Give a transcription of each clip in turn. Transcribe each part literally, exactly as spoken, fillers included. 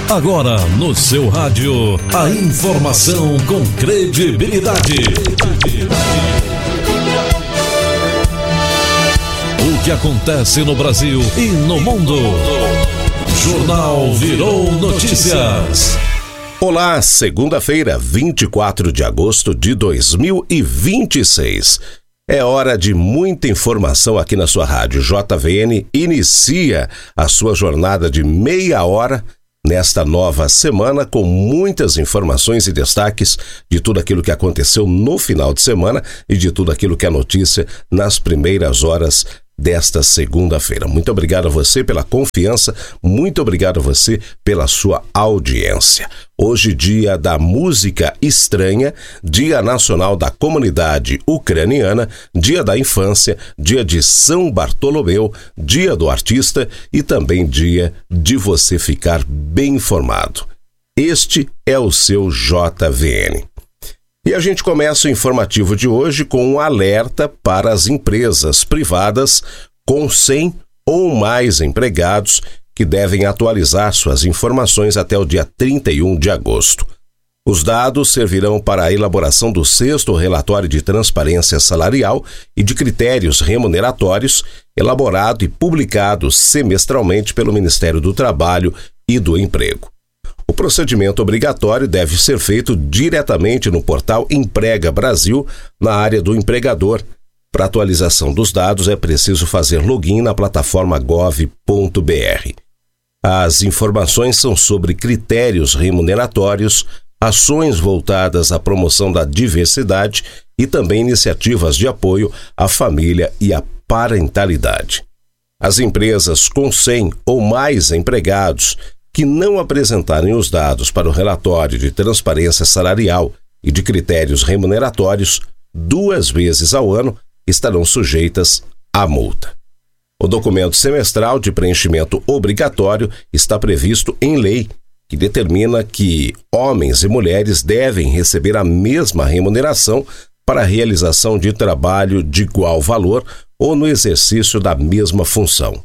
Agora no seu rádio, a informação com credibilidade. O que acontece no Brasil e no mundo. Jornal Virou Notícias. Olá, segunda-feira, vinte e quatro de agosto de dois mil e vinte e seis. É hora de muita informação aqui na sua rádio. J V N inicia a sua jornada de meia hora nesta nova semana com muitas informações e destaques de tudo aquilo que aconteceu no final de semana e de tudo aquilo que é notícia nas primeiras horas desta segunda-feira. Muito obrigado a você pela confiança, muito obrigado a você pela sua audiência. Hoje, dia da música estranha, dia nacional da comunidade ucraniana, dia da infância, dia de São Bartolomeu, dia do artista e também dia de você ficar bem informado. Este é o seu J V N. E a gente começa o informativo de hoje com um alerta para as empresas privadas com cem ou mais empregados que devem atualizar suas informações até o dia trinta e um de agosto. Os dados servirão para a elaboração do sexto relatório de transparência salarial e de critérios remuneratórios, elaborado e publicado semestralmente pelo Ministério do Trabalho e do Emprego. O procedimento obrigatório deve ser feito diretamente no portal Emprega Brasil, na área do empregador. Para atualização dos dados, é preciso fazer login na plataforma gov ponto br. As informações são sobre critérios remuneratórios, ações voltadas à promoção da diversidade e também iniciativas de apoio à família e à parentalidade. As empresas com cem ou mais empregados que não apresentarem os dados para o relatório de transparência salarial e de critérios remuneratórios duas vezes ao ano estarão sujeitas à multa. O documento semestral de preenchimento obrigatório está previsto em lei, que determina que homens e mulheres devem receber a mesma remuneração para a realização de trabalho de igual valor ou no exercício da mesma função.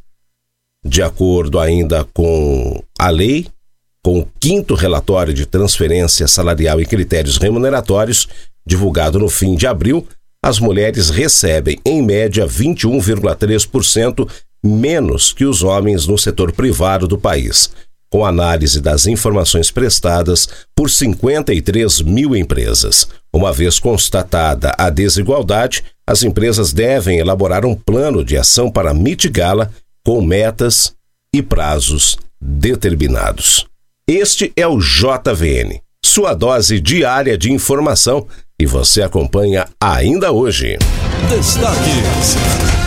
De acordo ainda com a lei, com o quinto relatório de transferência salarial e critérios remuneratórios, divulgado no fim de abril, as mulheres recebem, em média, vinte e um vírgula três por cento menos que os homens no setor privado do país, com análise das informações prestadas por cinquenta e três mil empresas. Uma vez constatada a desigualdade, as empresas devem elaborar um plano de ação para mitigá-la, com metas e prazos determinados. Este é o J V N, sua dose diária de informação, e você acompanha ainda hoje. Destaques.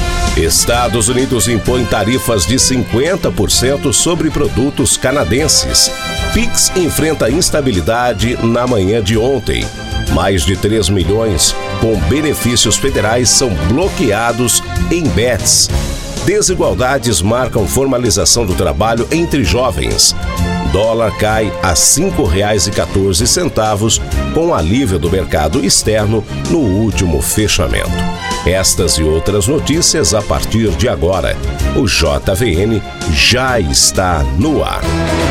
Estados Unidos impõe tarifas de cinquenta por cento sobre produtos canadenses. Pix enfrenta instabilidade na manhã de ontem. Mais de três milhões com benefícios federais são bloqueados em bets. Desigualdades marcam formalização do trabalho entre jovens. Dólar cai a cinco reais e quatorze centavos com alívio do mercado externo no último fechamento. Estas e outras notícias a partir de agora. O J V N já está no ar.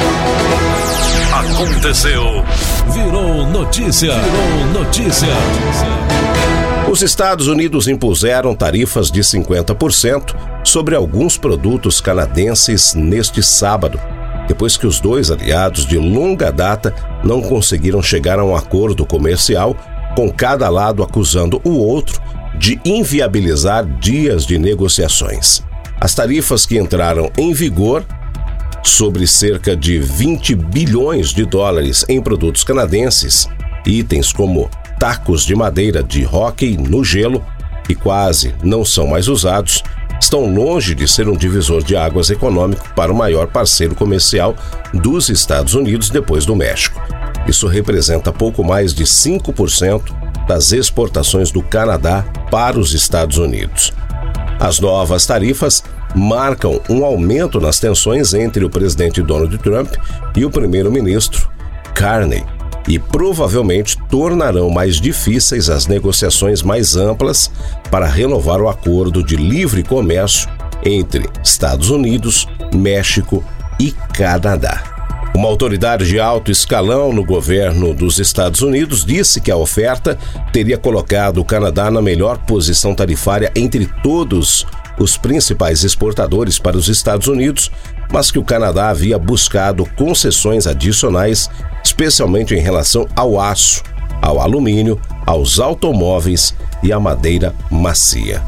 Aconteceu. Virou notícia. Virou notícia. Os Estados Unidos impuseram tarifas de cinquenta por cento sobre alguns produtos canadenses neste sábado, depois que os dois aliados de longa data não conseguiram chegar a um acordo comercial, com cada lado acusando o outro de inviabilizar dias de negociações. As tarifas que entraram em vigor sobre cerca de vinte bilhões de dólares em produtos canadenses, itens como tacos de madeira de hóquei no gelo, que quase não são mais usados, estão longe de ser um divisor de águas econômico para o maior parceiro comercial dos Estados Unidos depois do México. Isso representa pouco mais de cinco por cento das exportações do Canadá para os Estados Unidos. As novas tarifas marcam um aumento nas tensões entre o presidente Donald Trump e o primeiro-ministro Carney, e provavelmente tornarão mais difíceis as negociações mais amplas para renovar o acordo de livre comércio entre Estados Unidos, México e Canadá. Uma autoridade de alto escalão no governo dos Estados Unidos disse que a oferta teria colocado o Canadá na melhor posição tarifária entre todos os principais exportadores para os Estados Unidos, mas que o Canadá havia buscado concessões adicionais, especialmente em relação ao aço, ao alumínio, aos automóveis e à madeira macia.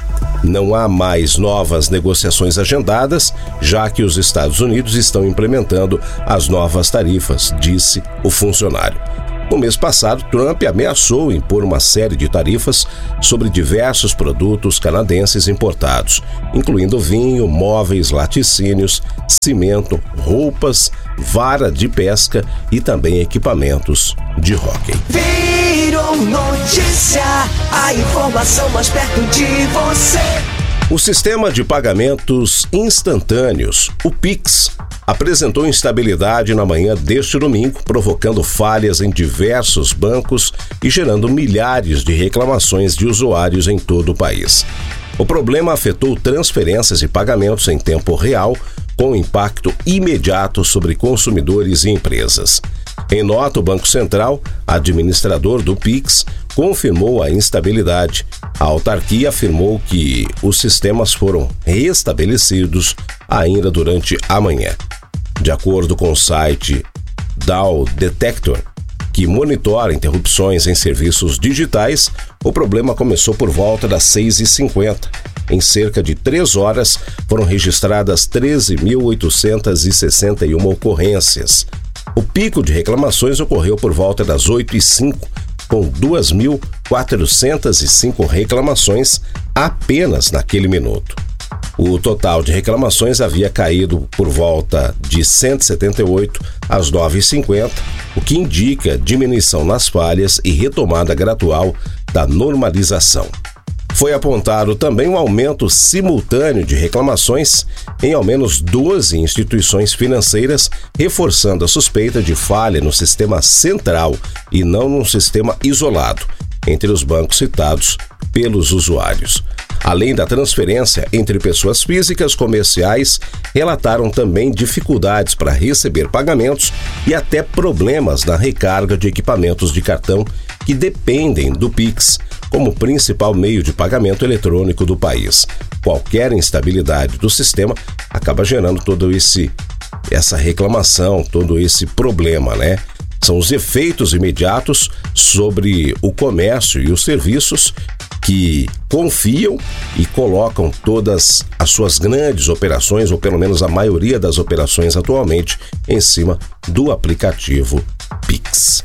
Não há mais novas negociações agendadas, já que os Estados Unidos estão implementando as novas tarifas, disse o funcionário. No mês passado, Trump ameaçou impor uma série de tarifas sobre diversos produtos canadenses importados, incluindo vinho, móveis, laticínios, cimento, roupas, vara de pesca e também equipamentos de hóquei. Virou notícia, a informação mais perto de você. O sistema de pagamentos instantâneos, o Pix, apresentou instabilidade na manhã deste domingo, provocando falhas em diversos bancos e gerando milhares de reclamações de usuários em todo o país. O problema afetou transferências e pagamentos em tempo real, com impacto imediato sobre consumidores e empresas. Em nota, o Banco Central, administrador do Pix, confirmou a instabilidade. A autarquia afirmou que os sistemas foram restabelecidos ainda durante a manhã. De acordo com o site Dow Detector, que monitora interrupções em serviços digitais, o problema começou por volta das seis e cinquenta. Em cerca de três horas, foram registradas treze mil oitocentas e sessenta e uma ocorrências. O pico de reclamações ocorreu por volta das oito e cinco, com duas mil quatrocentas e cinco reclamações apenas naquele minuto. O total de reclamações havia caído por volta de cento e setenta e oito às nove e cinquenta, o que indica diminuição nas falhas e retomada gradual da normalização. Foi apontado também um aumento simultâneo de reclamações em ao menos doze instituições financeiras, reforçando a suspeita de falha no sistema central e não num sistema isolado, entre os bancos citados pelos usuários. Além da transferência entre pessoas físicas, comerciais relataram também dificuldades para receber pagamentos e até problemas na recarga de equipamentos de cartão que dependem do Pix como principal meio de pagamento eletrônico do país. Qualquer instabilidade do sistema acaba gerando todo esse essa reclamação, todo esse problema, né? São os efeitos imediatos sobre o comércio e os serviços que confiam e colocam todas as suas grandes operações, ou pelo menos a maioria das operações atualmente, em cima do aplicativo Pix.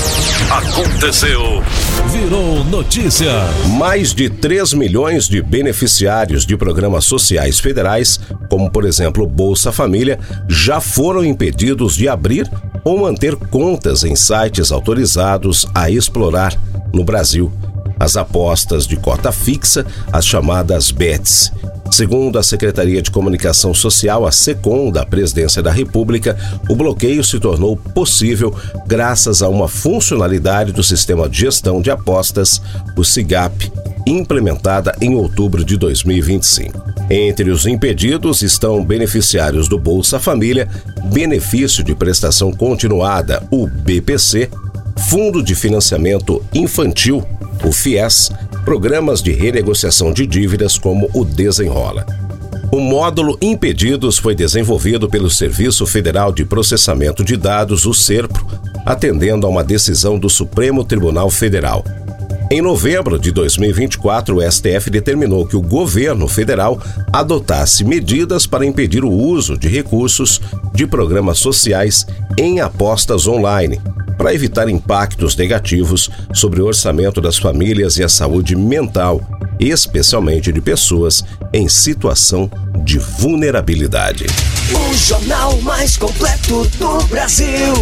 Aconteceu, virou notícia. Mais de três milhões de beneficiários de programas sociais federais, como por exemplo Bolsa Família, já foram impedidos de abrir ou manter contas em sites autorizados a explorar no Brasil as apostas de cota fixa, as chamadas bets. Segundo a Secretaria de Comunicação Social, a SECOM, da Presidência da República, o bloqueio se tornou possível graças a uma funcionalidade do Sistema de Gestão de Apostas, o SIGAP, implementada em outubro de dois mil e vinte e cinco. Entre os impedidos estão beneficiários do Bolsa Família, Benefício de Prestação Continuada, o B P C, Fundo de Financiamento Infantil, o FIES, programas de renegociação de dívidas como o Desenrola. O módulo Impedidos foi desenvolvido pelo Serviço Federal de Processamento de Dados, o SERPRO, atendendo a uma decisão do Supremo Tribunal Federal. Em novembro de dois mil e vinte e quatro, o S T F determinou que o governo federal adotasse medidas para impedir o uso de recursos de programas sociais em apostas online, para evitar impactos negativos sobre o orçamento das famílias e a saúde mental, especialmente de pessoas em situação de vulnerabilidade. O jornal mais completo do Brasil.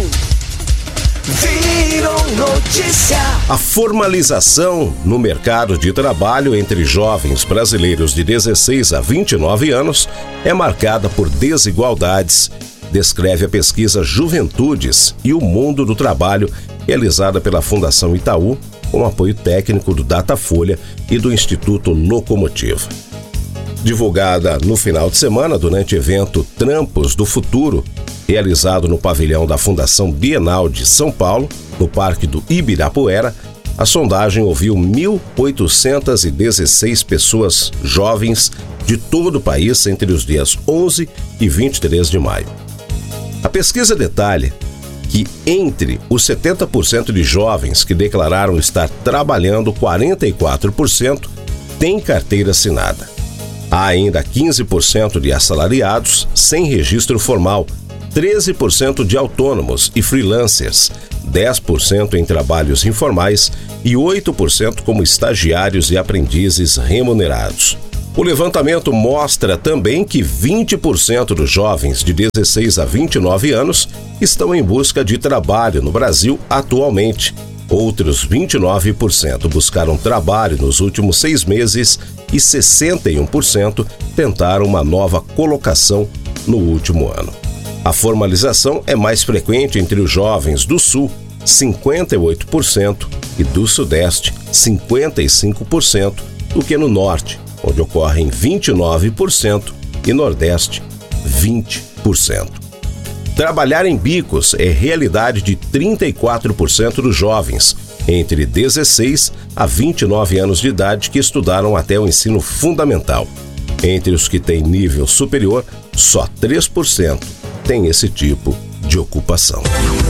Virou notícia. A formalização no mercado de trabalho entre jovens brasileiros de dezesseis a vinte e nove anos é marcada por desigualdades, descreve a pesquisa Juventudes e o Mundo do Trabalho, realizada pela Fundação Itaú, com apoio técnico do Datafolha e do Instituto Locomotiva. Divulgada no final de semana durante o evento Trampos do Futuro, realizado no pavilhão da Fundação Bienal de São Paulo, no Parque do Ibirapuera, a sondagem ouviu mil oitocentas e dezesseis pessoas jovens de todo o país entre os dias onze e vinte e três de maio. A pesquisa detalha que entre os setenta por cento de jovens que declararam estar trabalhando, quarenta e quatro por cento têm carteira assinada. Há ainda quinze por cento de assalariados sem registro formal, treze por cento de autônomos e freelancers, dez por cento em trabalhos informais e oito por cento como estagiários e aprendizes remunerados. O levantamento mostra também que vinte por cento dos jovens de dezesseis a vinte e nove anos estão em busca de trabalho no Brasil atualmente. Outros vinte e nove por cento buscaram trabalho nos últimos seis meses e sessenta e um por cento tentaram uma nova colocação no último ano. A formalização é mais frequente entre os jovens do Sul, cinquenta e oito por cento, e do Sudeste, cinquenta e cinco por cento, do que no Norte, onde ocorrem vinte e nove por cento, e Nordeste, vinte por cento. Trabalhar em bicos é realidade de trinta e quatro por cento dos jovens, entre dezesseis a vinte e nove anos de idade que estudaram até o ensino fundamental. Entre os que têm nível superior, só três por cento têm esse tipo de ocupação.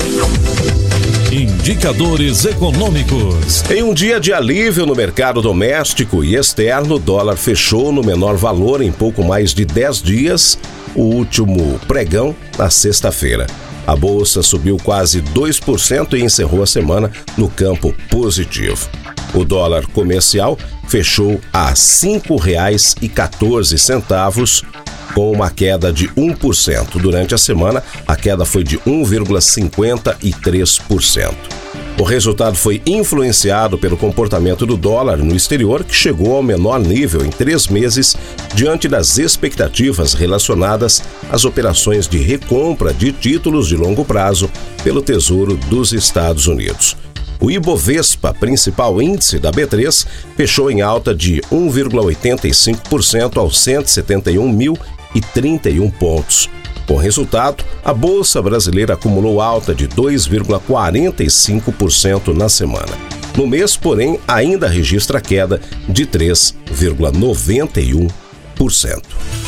Indicadores econômicos. Em um dia de alívio no mercado doméstico e externo, o dólar fechou no menor valor em pouco mais de dez dias, o último pregão na sexta-feira. A bolsa subiu quase dois por cento e encerrou a semana no campo positivo. O dólar comercial fechou a cinco reais e quatorze centavos, com uma queda de um por cento. Durante a semana, a queda foi de um vírgula cinquenta e três por cento. O resultado foi influenciado pelo comportamento do dólar no exterior, que chegou ao menor nível em três meses, diante das expectativas relacionadas às operações de recompra de títulos de longo prazo pelo Tesouro dos Estados Unidos. O Ibovespa, principal índice da B três, fechou em alta de um vírgula oitenta e cinco por cento aos cento e setenta e um mil e trinta e um pontos. Com resultado, a Bolsa Brasileira acumulou alta de dois vírgula quarenta e cinco por cento na semana. No mês, porém, ainda registra queda de três vírgula noventa e um por cento.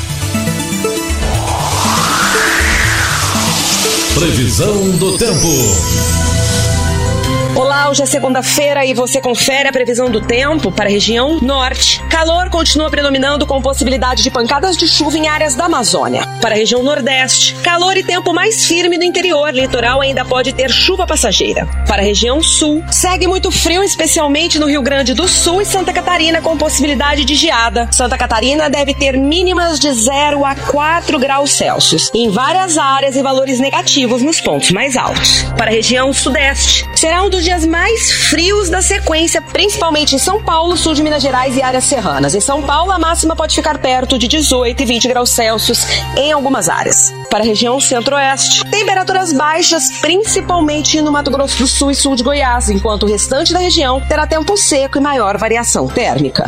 Previsão do tempo. Olá, hoje é segunda-feira e você confere a previsão do tempo para a região norte. Calor continua predominando com possibilidade de pancadas de chuva em áreas da Amazônia. Para a região nordeste, calor e tempo mais firme no interior. Litoral ainda pode ter chuva passageira. Para a região sul, segue muito frio, especialmente no Rio Grande do Sul e Santa Catarina, com possibilidade de geada. Santa Catarina deve ter mínimas de zero a quatro graus Celsius. Em várias áreas e valores negativos nos pontos mais altos. Para a região sudeste, será um dos dias mais frios da sequência, principalmente em São Paulo, sul de Minas Gerais e áreas serranas. Em São Paulo, a máxima pode ficar perto de dezoito e vinte graus Celsius em algumas áreas. Para a região centro-oeste, temperaturas baixas, principalmente no Mato Grosso do Sul e sul de Goiás, enquanto o restante da região terá tempo seco e maior variação térmica.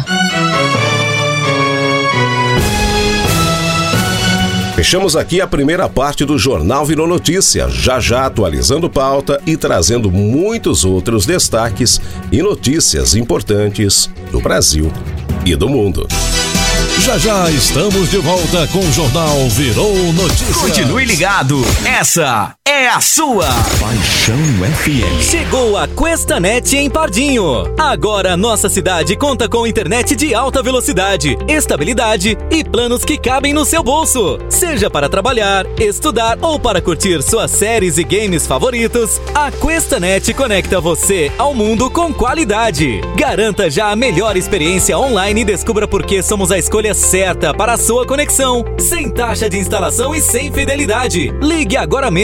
Fechamos aqui a primeira parte do Jornal Virou Notícia, já já atualizando pauta e trazendo muitos outros destaques e notícias importantes do Brasil e do mundo. Já já estamos de volta com o Jornal Virou Notícia. Continue ligado, essa é a sua Paixão F M. Chegou a Questanet em Pardinho. Agora nossa cidade conta com internet de alta velocidade, estabilidade e planos que cabem no seu bolso. Seja para trabalhar, estudar ou para curtir suas séries e games favoritos, a Questanet conecta você ao mundo com qualidade. Garanta já a melhor experiência online e descubra por que somos a escolha certa para a sua conexão, sem taxa de instalação e sem fidelidade. Ligue agora mesmo e confirme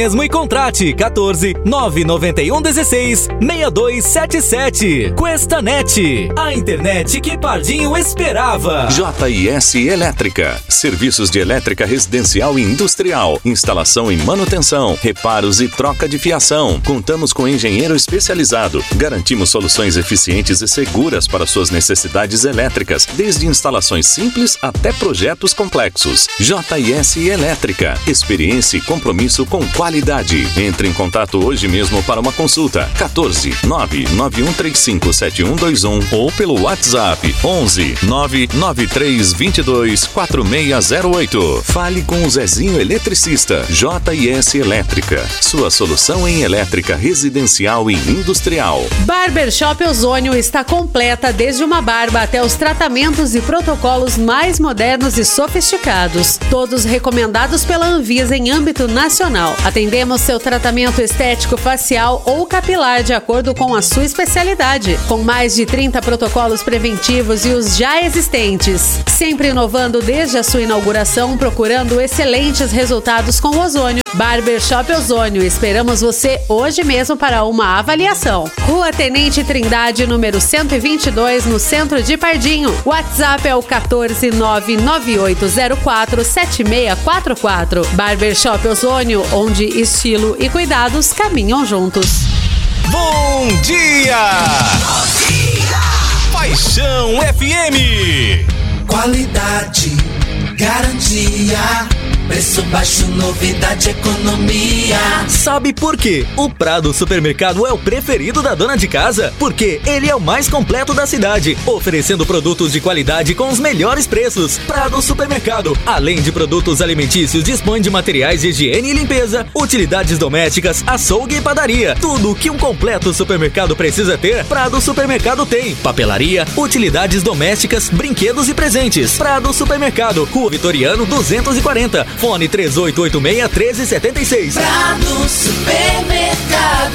Contrate quatorze, nove nove um, dezesseis, seis dois sete sete. Questanet, a internet que Pardinho esperava. J I S Elétrica, serviços de elétrica residencial e industrial, instalação e manutenção, reparos e troca de fiação. Contamos com engenheiro especializado. Garantimos soluções eficientes e seguras para suas necessidades elétricas, desde instalações simples até projetos complexos. J I S Elétrica, experiência e compromisso com qualidade. Entre em contato hoje mesmo para uma consulta. quatorze, nove nove um três cinco, sete um dois um ou pelo WhatsApp onze, nove nove três dois dois, quatro seis zero oito. Fale com o Zezinho Eletricista. J I S Elétrica, sua solução em elétrica residencial e industrial. Barbershop Ozônio está completa, desde uma barba até os tratamentos e protocolos mais modernos e sofisticados, todos recomendados pela Anvisa em âmbito nacional. Atendemos seu tratamento estético facial ou capilar de acordo com a sua especialidade, com mais de trinta protocolos preventivos e os já existentes, sempre inovando desde a sua inauguração, procurando excelentes resultados com ozônio. Barbershop Ozônio, esperamos você hoje mesmo para uma avaliação. Rua Tenente Trindade, número cento e vinte e dois, no centro de Pardinho. WhatsApp é o quatorze, nove nove oito zero quatro, sete seis quatro quatro. Barbershop Ozônio, onde estilo e cuidados caminham juntos. Bom dia! Bom dia! Paixão F M. Qualidade, garantia, preço baixo, novidade, economia. Sabe por quê? O Prado Supermercado é o preferido da dona de casa, porque ele é o mais completo da cidade, oferecendo produtos de qualidade com os melhores preços. Prado Supermercado, além de produtos alimentícios, dispõe de materiais de higiene e limpeza, utilidades domésticas, açougue e padaria. Tudo o que um completo supermercado precisa ter, Prado Supermercado tem. Papelaria, utilidades domésticas, brinquedos e presentes. Prado Supermercado, Rua Vitoriano duzentos e quarenta. Fone três oito oito seis, um três sete seis. Prado Supermercado,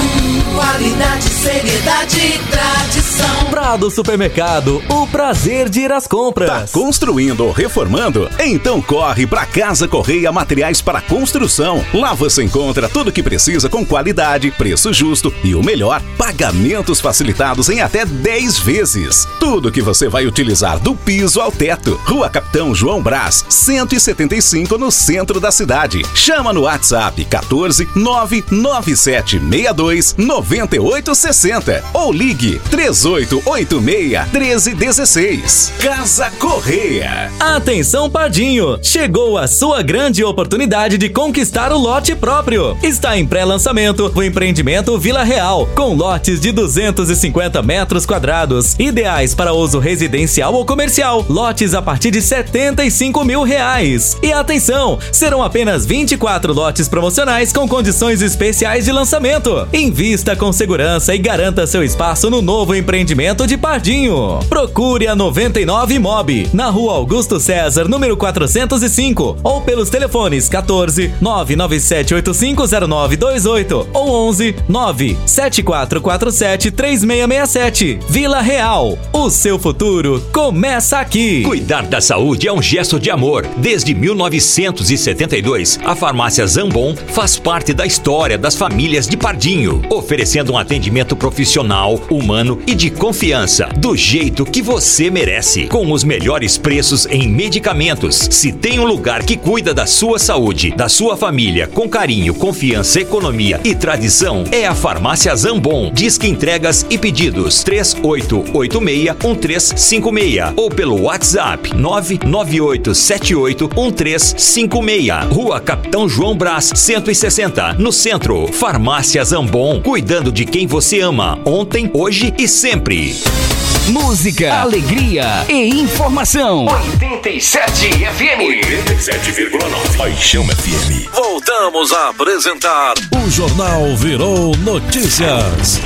qualidade, seriedade e tradição. Prado Supermercado, o prazer de ir às compras. Tá construindo ou reformando? Então corre pra Casa Correia Materiais para Construção. Lá você encontra tudo o que precisa com qualidade, preço justo e o melhor, pagamentos facilitados em até dez vezes. Tudo que você vai utilizar do piso ao teto. Rua Capitão João Brás, cento e setenta e cinco, no centro da cidade. Chama no WhatsApp quatorze, nove nove sete seis dois, nove oito seis zero ou ligue três oito oito seis, um três um seis. Casa Correia. Atenção Pardinho, chegou a sua grande oportunidade de conquistar o lote próprio. Está em pré-lançamento o empreendimento Vila Real, com lotes de duzentos e cinquenta metros quadrados, ideais para uso residencial ou comercial. Lotes a partir de setenta e cinco mil reais. E atenção, serão apenas vinte e quatro lotes promocionais com condições especiais de lançamento. Invista com segurança e garanta seu espaço no novo empreendimento de Pardinho. Procure a noventa e nove Imob, na Rua Augusto César, número quatrocentos e cinco, ou pelos telefones quatorze, nove nove sete oito cinco zero nove dois oito ou onze, nove sete quatro quatro sete três seis seis sete. Vila Real, o seu futuro começa aqui. Cuidar da saúde é um gesto de amor. Desde mil novecentos e setenta e dois, a farmácia Zambon faz parte da história das famílias de Pardinho, oferecendo um atendimento profissional, humano e de confiança, do jeito que você merece, com os melhores preços em medicamentos. Se tem um lugar que cuida da sua saúde, da sua família, com carinho, confiança, economia e tradição, é a farmácia Zambon. Disque entregas e pedidos três oito oito seis, um três cinco seis ou pelo WhatsApp nove nove oito sete oito um três cinco seis. Rua Capitão João Brás, cento e sessenta, no centro. Farmácia Zambon, cuidando de quem você ama, ontem, hoje e sempre. Música, alegria e informação. oitenta e sete F M. oitenta e sete vírgula nove. Paixão F M. Voltamos a apresentar o Jornal Virou Notícias.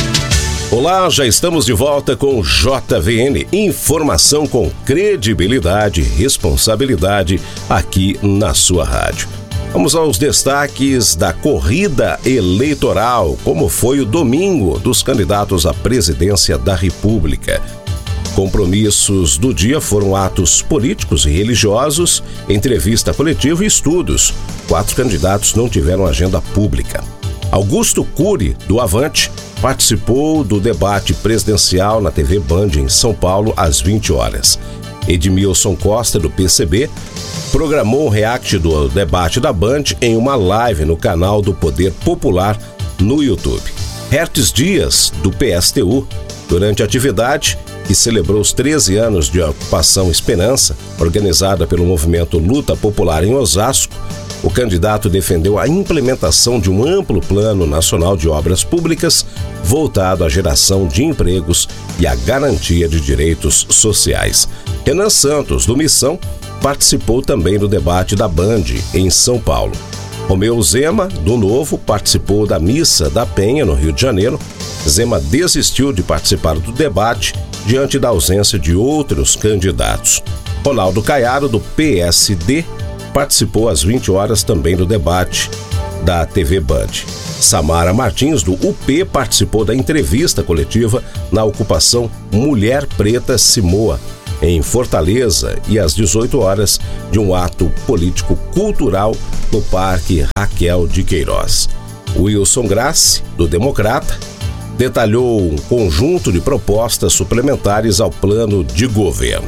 Olá, já estamos de volta com o J V N, informação com credibilidade e responsabilidade aqui na sua rádio. Vamos aos destaques da corrida eleitoral, como foi o domingo dos candidatos à presidência da República. Compromissos do dia foram atos políticos e religiosos, entrevista coletiva e estudos. Quatro candidatos não tiveram agenda pública. Augusto Cury, do Avante, participou do debate presidencial na T V Band em São Paulo às vinte horas. Edmilson Costa, do P C B, programou o react do debate da Band em uma live no canal do Poder Popular no YouTube. Hertz Dias, do P S T U, durante a atividade que celebrou os treze anos de Ocupação Esperança, organizada pelo Movimento Luta Popular em Osasco, o candidato defendeu a implementação de um amplo plano nacional de obras públicas voltado à geração de empregos e à garantia de direitos sociais. Renan Santos, do Missão, participou também do debate da Band em São Paulo. Romeu Zema, do Novo, participou da Missa da Penha, no Rio de Janeiro. Zema desistiu de participar do debate diante da ausência de outros candidatos. Ronaldo Caiado, do P S D, participou às vinte horas também do debate da T V Band. Samara Martins, do U P, participou da entrevista coletiva na ocupação Mulher Preta Simoa, em Fortaleza, e às dezoito horas de um ato político-cultural no Parque Raquel de Queiroz. Wilson Grassi, do Democrata, detalhou um conjunto de propostas suplementares ao plano de governo.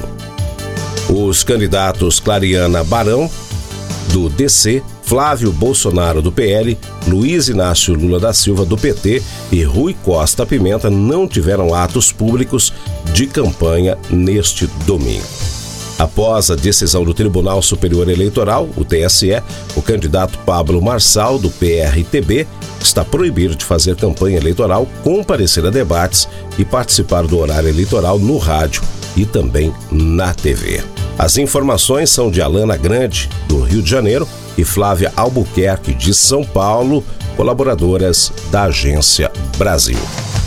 Os candidatos Clariana Barão, do D C, Flávio Bolsonaro, do P L, Luiz Inácio Lula da Silva, do P T e Rui Costa Pimenta não tiveram atos públicos de campanha neste domingo. Após a decisão do Tribunal Superior Eleitoral, o T S E, o candidato Pablo Marçal, do P R T B, está proibido de fazer campanha eleitoral, comparecer a debates e participar do horário eleitoral no rádio e também na T V. As informações são de Alana Grande, do Rio de Janeiro, e Flávia Albuquerque, de São Paulo, colaboradoras da Agência Brasil.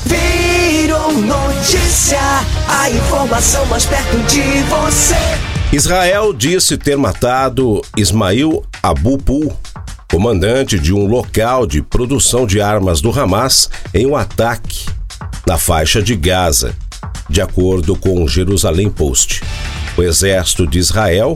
Virou notícia, a informação mais perto de você. Israel disse ter matado Ismail Abu Pul, comandante de um local de produção de armas do Hamas, em um ataque na faixa de Gaza, de acordo com o Jerusalém Post. O Exército de Israel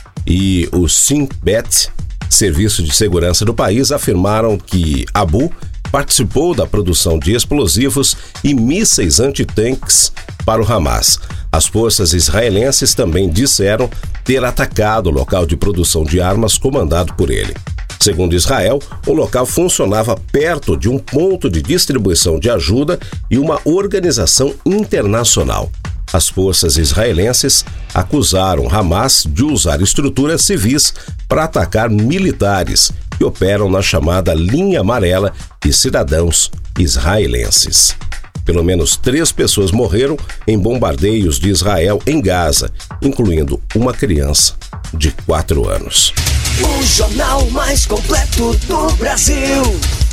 e o Shin Bet, Serviço de Segurança do país, afirmaram que Abu participou da produção de explosivos e mísseis antitanques para o Hamas. As forças israelenses também disseram ter atacado o local de produção de armas comandado por ele. Segundo Israel, o local funcionava perto de um ponto de distribuição de ajuda e uma organização internacional. As forças israelenses acusaram Hamas de usar estruturas civis para atacar militares que operam na chamada linha amarela e cidadãos israelenses. Pelo menos três pessoas morreram em bombardeios de Israel em Gaza, incluindo uma criança de quatro anos. O jornal mais completo do Brasil.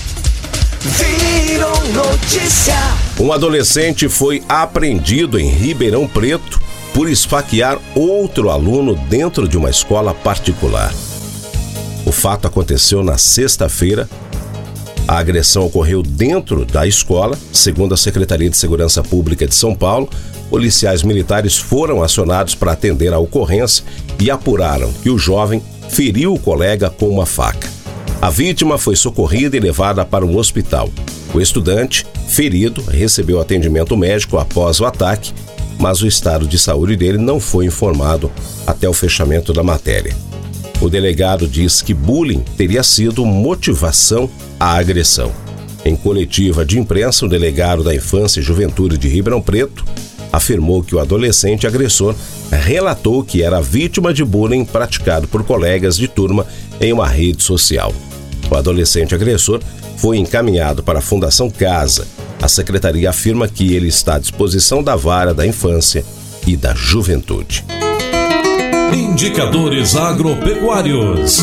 Virou notícia. Um adolescente foi apreendido em Ribeirão Preto por esfaquear outro aluno dentro de uma escola particular. O fato aconteceu na sexta-feira. A agressão ocorreu dentro da escola. Segundo a Secretaria de Segurança Pública de São Paulo, policiais militares foram acionados para atender a ocorrência e apuraram que o jovem feriu o colega com uma faca. A vítima foi socorrida e levada para um hospital. O estudante, ferido, recebeu atendimento médico após o ataque, mas o estado de saúde dele não foi informado até o fechamento da matéria. O delegado diz que bullying teria sido motivação à agressão. Em coletiva de imprensa, o delegado da Infância e Juventude de Ribeirão Preto afirmou que o adolescente agressor relatou que era vítima de bullying praticado por colegas de turma em uma rede social. O adolescente agressor foi encaminhado para a Fundação Casa. A secretaria afirma que ele está à disposição da Vara da Infância e da Juventude. Indicadores agropecuários.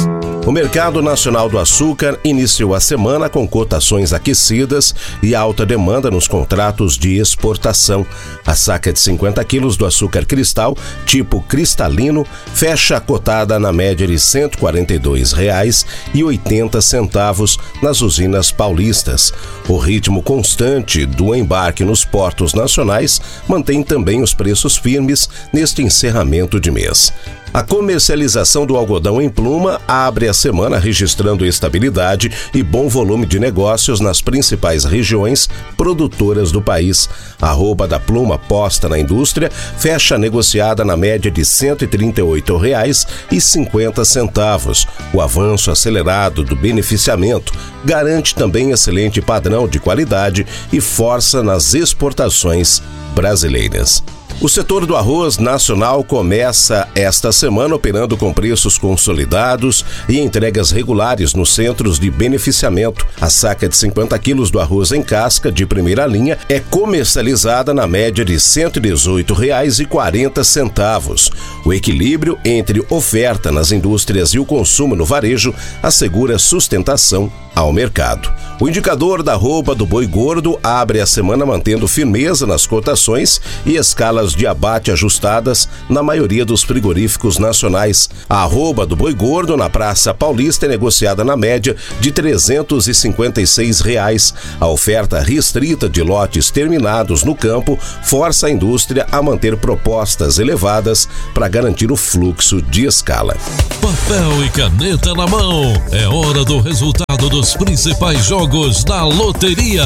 O Mercado Nacional do Açúcar iniciou a semana com cotações aquecidas e alta demanda nos contratos de exportação. A saca de cinquenta quilos do açúcar cristal, tipo cristalino, fecha cotada na média de cento e quarenta e dois reais e oitenta centavos nas usinas paulistas. O ritmo constante do embarque nos portos nacionais mantém também os preços firmes neste encerramento de mês. A comercialização do algodão em pluma abre a semana registrando estabilidade e bom volume de negócios nas principais regiões produtoras do país. A arroba da pluma posta na indústria fecha negociada na média de cento e trinta e oito reais e cinquenta centavos. O avanço acelerado do beneficiamento garante também excelente padrão de qualidade e força nas exportações brasileiras. O setor do arroz nacional começa esta semana operando com preços consolidados e entregas regulares nos centros de beneficiamento. A saca de cinquenta quilos do arroz em casca de primeira linha é comercializada na média de cento e dezoito reais e quarenta centavos. O equilíbrio entre oferta nas indústrias e o consumo no varejo assegura sustentação ao mercado. O indicador da arroba do boi gordo abre a semana mantendo firmeza nas cotações e escalas de abate ajustadas na maioria dos frigoríficos nacionais. A arroba do boi gordo na Praça Paulista é negociada na média de trezentos e cinquenta e seis reais. A oferta restrita de lotes terminados no campo força a indústria a manter propostas elevadas para garantir o fluxo de escala. Papel e caneta na mão, é hora do resultado dos principais jogos da loteria.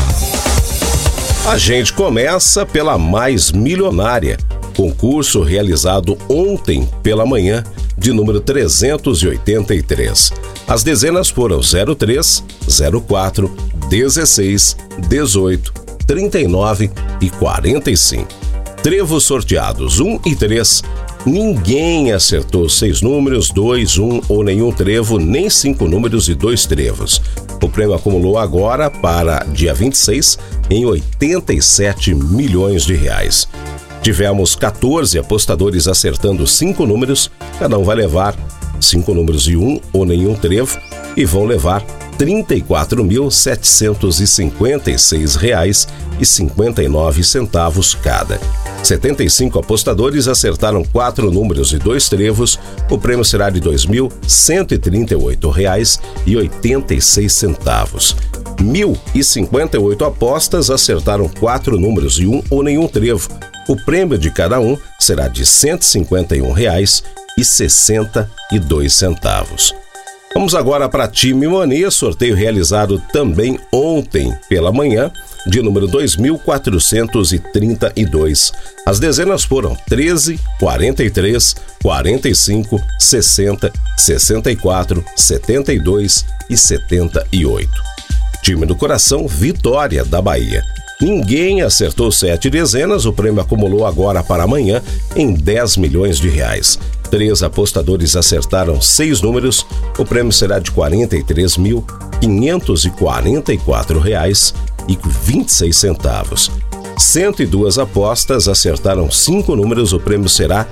A gente começa pela mais milionária, concurso realizado ontem pela manhã, de número trezentos e oitenta e três. As dezenas foram zero três, zero quatro, dezesseis, dezoito, trinta e nove e quarenta e cinco. Trevos sorteados um e três. Ninguém acertou seis números, dois, um ou nenhum trevo, nem cinco números e dois trevos. O prêmio acumulou agora para dia vinte e seis em oitenta e sete milhões de reais. Tivemos quatorze apostadores acertando cinco números, cada um vai levar cinco números e um ou nenhum trevo e vão levar trinta e quatro mil setecentos e cinquenta e seis reais e cinquenta e nove centavos cada. setenta e cinco apostadores acertaram quatro números e dois trevos. O prêmio será de dois mil cento e trinta e oito reais e oitenta e seis centavos. mil e cinquenta e oito apostas acertaram quatro números e um ou nenhum trevo. O prêmio de cada um será de cento e cinquenta e um reais e sessenta e dois centavos. Vamos agora para Time Mania, sorteio realizado também ontem pela manhã, de número dois mil quatrocentos e trinta e dois. As dezenas foram treze, quarenta e três, quarenta e cinco, sessenta, sessenta e quatro, setenta e dois e setenta e oito. Time do coração, Vitória da Bahia. Ninguém acertou sete dezenas, o prêmio acumulou agora para amanhã em dez milhões de reais. Três apostadores acertaram seis números, o prêmio será de quarenta e três mil quinhentos e quarenta e quatro reais e vinte e seis centavos. cento e duas apostas acertaram cinco números, o prêmio será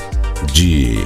de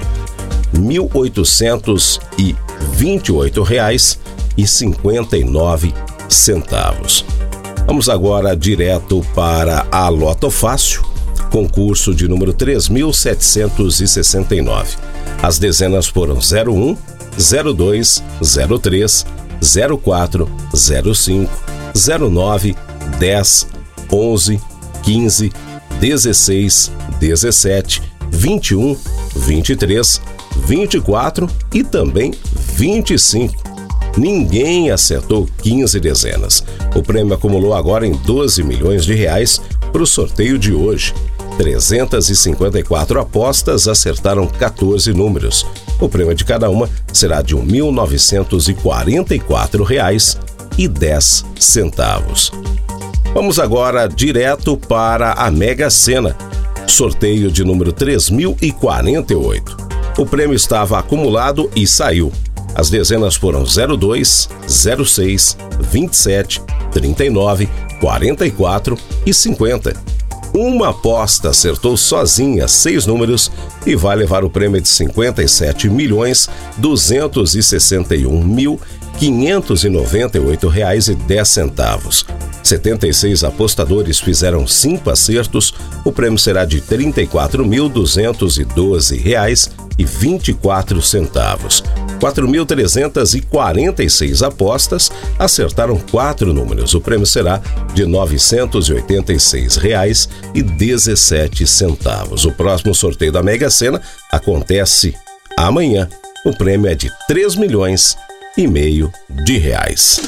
mil oitocentos e vinte e oito reais e cinquenta e nove centavos. Vamos agora direto para a Loto Fácil, concurso de número três mil setecentos e sessenta e nove. As dezenas foram zero um, zero dois, zero três, zero quatro, zero cinco, zero nove, dez, onze, quinze, dezesseis, dezessete, vinte e um, vinte e três, vinte e quatro e também vinte e cinco. Ninguém acertou quinze dezenas. O prêmio acumulou agora em doze milhões de reais para o sorteio de hoje. trezentas e cinquenta e quatro apostas acertaram quatorze números. O prêmio de cada uma será de mil novecentos e quarenta e quatro reais e dez centavos. Vamos agora direto para a Mega Sena, sorteio de número três mil e quarenta e oito. O prêmio estava acumulado e saiu. As dezenas foram zero dois, zero seis, vinte e sete, trinta e nove, quarenta e quatro e cinquenta. uma aposta acertou sozinha seis números e vai levar o prêmio de cinquenta e sete milhões duzentos e sessenta e um mil quinhentos e noventa e oito reais e dez centavos. setenta e seis apostadores fizeram cinco acertos. O prêmio será de trinta e quatro mil duzentos e doze reais e vinte e quatro centavos. quatro mil trezentas e quarenta e seis apostas acertaram quatro números. O prêmio será de novecentos e oitenta e seis reais e dezessete centavos. O próximo sorteio da Mega Sena acontece amanhã. O prêmio é de três milhões e meio de reais.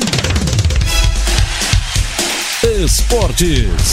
Esportes.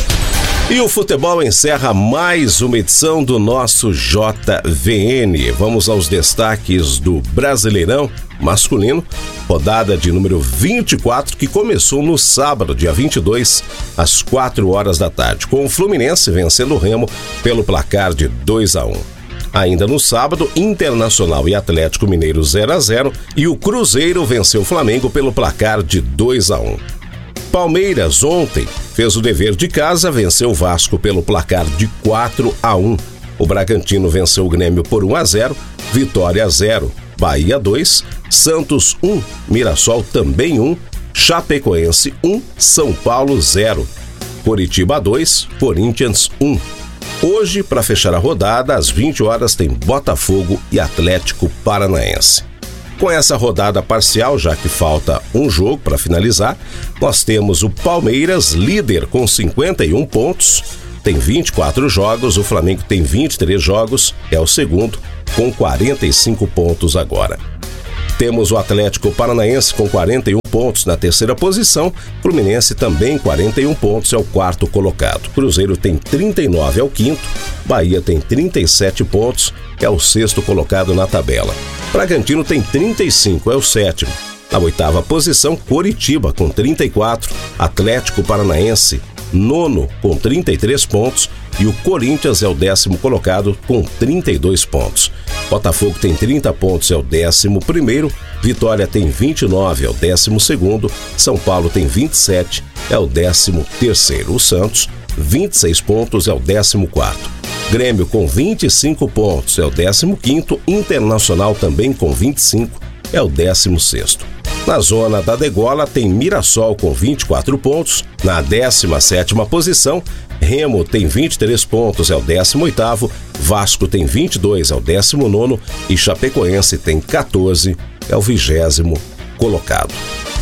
E o futebol encerra mais uma edição do nosso J V N. Vamos aos destaques do Brasileirão masculino, rodada de número vinte e quatro, que começou no sábado, dia vinte e dois, às quatro horas da tarde, com o Fluminense vencendo o Remo pelo placar de dois a um. Ainda no sábado, Internacional e Atlético Mineiro zero a zero e o Cruzeiro venceu o Flamengo pelo placar de dois a um. Palmeiras ontem fez o dever de casa, venceu o Vasco pelo placar de quatro a um. O Bragantino venceu o Grêmio por um a zero, Vitória zero, Bahia dois, Santos um, Mirassol também um, Chapecoense um, São Paulo zero, Coritiba dois, Corinthians um. Hoje, para fechar a rodada, às vinte horas, tem Botafogo e Atlético Paranaense. Com essa rodada parcial, já que falta um jogo para finalizar, nós temos o Palmeiras líder com cinquenta e um pontos, tem vinte e quatro jogos, o Flamengo tem vinte e três jogos, é o segundo, com quarenta e cinco pontos agora. Temos o Atlético Paranaense com quarenta e um pontos na terceira posição, Fluminense também quarenta e um pontos, é o quarto colocado. Cruzeiro tem trinta e nove, é o quinto, Bahia tem trinta e sete pontos, é o sexto colocado na tabela. Bragantino tem trinta e cinco, é o sétimo. Na oitava posição, Coritiba com trinta e quatro, Atlético Paranaense nono com trinta e três pontos e o Corinthians é o décimo colocado com trinta e dois pontos. Botafogo tem trinta pontos, é o décimo primeiro, Vitória tem vinte e nove, é o décimo segundo, São Paulo tem vinte e sete, é o décimo terceiro. O Santos, vinte e seis pontos, é o décimo quarto. Grêmio com vinte e cinco pontos, é o décimo quinto, Internacional também com vinte e cinco, é o décimo sexto. Na zona da degola tem Mirassol com vinte e quatro pontos, na décima sétima posição, Remo tem vinte e três pontos, é o décimo oitavo, Vasco tem vinte e dois, é o décimo nono e Chapecoense tem quatorze, é o vigésimo colocado.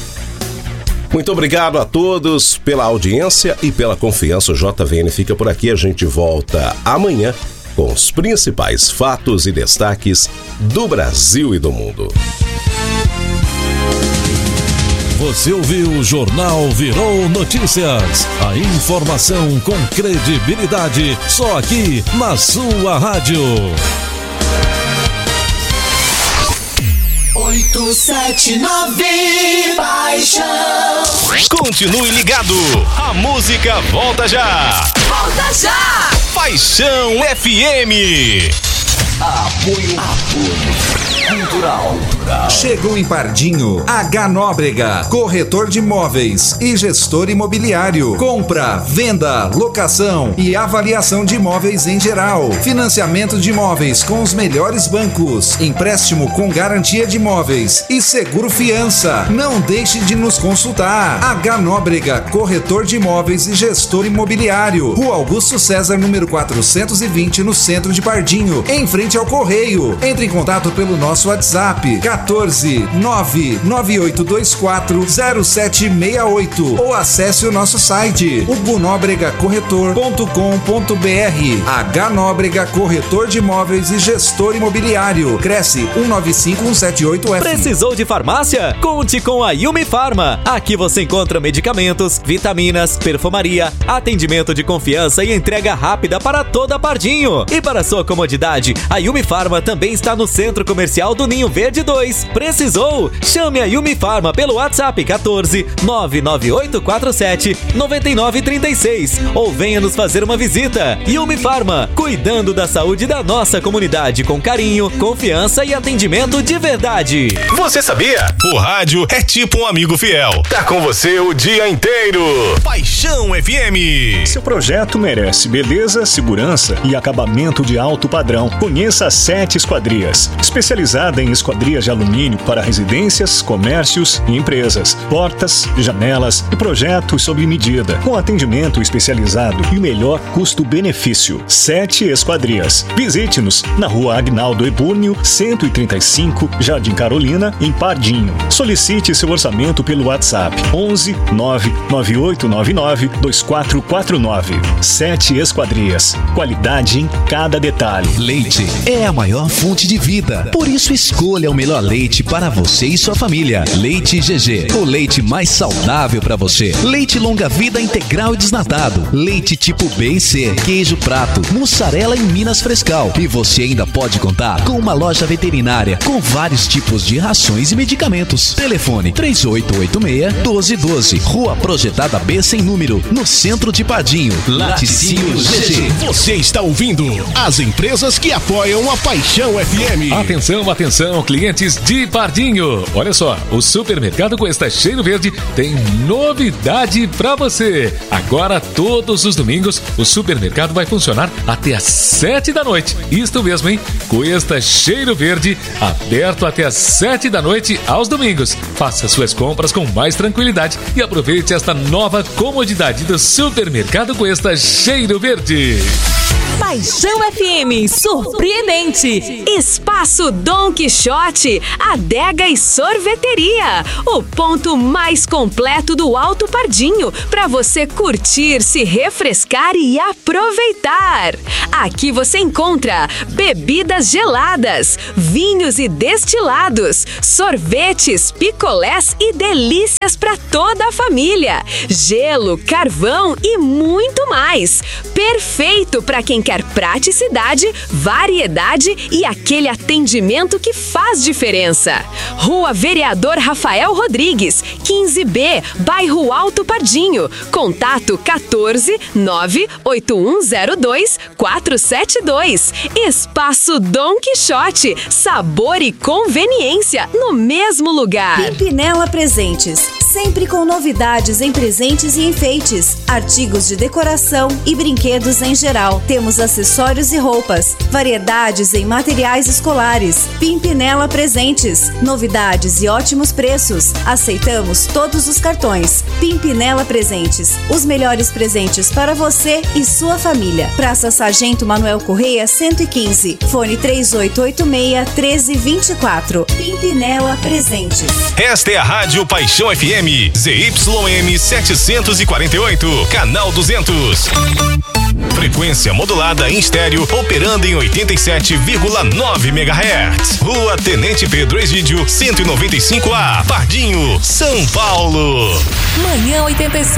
Muito obrigado a todos pela audiência e pela confiança. O J V N fica por aqui, a gente volta amanhã com os principais fatos e destaques do Brasil e do mundo. Você ouviu o Jornal Virou Notícias. A informação com credibilidade, só aqui na sua rádio. oito sete nove Paixão. Continue ligado, a música volta já. Volta já. Paixão F M. Apoio. Apoio. Cultural. Chegou em Pardinho, H Nóbrega, corretor de imóveis e gestor imobiliário. Compra, venda, locação e avaliação de imóveis em geral. Financiamento de imóveis com os melhores bancos. Empréstimo com garantia de imóveis e seguro fiança. Não deixe de nos consultar. H Nóbrega, corretor de imóveis e gestor imobiliário. Rua Augusto César, número quatrocentos e vinte, no centro de Pardinho, em frente ao Correio. Entre em contato pelo nosso WhatsApp quatorze nove nove oito dois quatro zero sete seis oito ou acesse o nosso site hugo nóbrega corretor ponto com ponto br. H Nóbrega, corretor de imóveis e gestor imobiliário. Cresce um nove cinco um sete oito F. Precisou de farmácia? Conte com a Yumi Farma. Aqui você encontra medicamentos, vitaminas, perfumaria, atendimento de confiança e entrega rápida para toda Pardinho. E para sua comodidade, a Yumi Farma também está no Centro Comercial Final do Ninho Verde dois. Precisou? Chame a Yumi Farma pelo WhatsApp quatorze nove nove oito quatro sete nove nove três seis ou venha nos fazer uma visita. Yumi Farma, cuidando da saúde da nossa comunidade com carinho, confiança e atendimento de verdade. Você sabia? O rádio é tipo um amigo fiel. Tá com você o dia inteiro. Paixão F M. Seu projeto merece beleza, segurança e acabamento de alto padrão. Conheça a Sete Esquadrias, especializada em esquadrias de alumínio para residências, comércios e empresas, portas, janelas e projetos sob medida, com atendimento especializado e o melhor custo-benefício. Sete Esquadrias. Visite-nos na Rua Agnaldo Ebúrnio, cento e trinta e cinco, Jardim Carolina, em Pardinho. Solicite seu orçamento pelo WhatsApp onze nove nove oito nove nove dois quatro quatro nove. Sete Esquadrias. Qualidade em cada detalhe. Leite é a maior fonte de vida. Por isso escolha o melhor leite para você e sua família. Leite G G, o leite mais saudável para você. Leite longa-vida integral e desnatado. Leite tipo B e C, queijo prato, mussarela em Minas Frescal. E você ainda pode contar com uma loja veterinária com vários tipos de rações e medicamentos. Telefone três oito oito seis, um dois um dois. Rua Projetada B sem número, no centro de Pardinho. Laticínio G G. Você está ouvindo as empresas que apoiam a Paixão F M. Atenção, atenção, clientes de Pardinho. Olha só, o Supermercado Cuesta Cheiro Verde tem novidade pra você. Agora, todos os domingos, o supermercado vai funcionar até às sete da noite. Isto mesmo, hein? Cuesta Cheiro Verde, aberto até às sete da noite aos domingos. Faça suas compras com mais tranquilidade e aproveite esta nova comodidade do Supermercado Cuesta Cheiro Verde. Paixão F M, surpreendente. Espaço Dom Quixote, adega e sorveteria. O ponto mais completo do Alto Pardinho, para você curtir, se refrescar e aproveitar. Aqui você encontra bebidas geladas, vinhos e destilados, sorvetes, picolés e delícias para toda a família. Gelo, carvão e muito mais. Perfeito para quem quer praticidade, variedade e aquele atendimento que faz diferença. Rua Vereador Rafael Rodrigues, quinze B, bairro Alto Pardinho. Contato quatorze nove oito um zero dois quatro sete dois. Espaço Dom Quixote, sabor e conveniência no mesmo lugar. Pimpinela Presentes, sempre com novidades em presentes e enfeites, artigos de decoração e brinquedos em geral. Temos acessórios e roupas, variedades em materiais escolares. Pimpinela Presentes, novidades e ótimos preços. Aceitamos todos os cartões. Pimpinela Presentes, os melhores presentes para você e sua família. Praça Sargento Manuel Correia, cento e quinze. Fone três oito oito seis, um três dois quatro. Pimpinela Presentes. Esta é a Rádio Paixão F M, Z Y M setecentos e quarenta e oito, canal duzentos. Frequência modulada em estéreo, operando em oitenta e sete vírgula nove megahertz. Rua Tenente Pedro Egídio, cento e noventa e cinco A, Pardinho, São Paulo. Manhã oitenta e sete.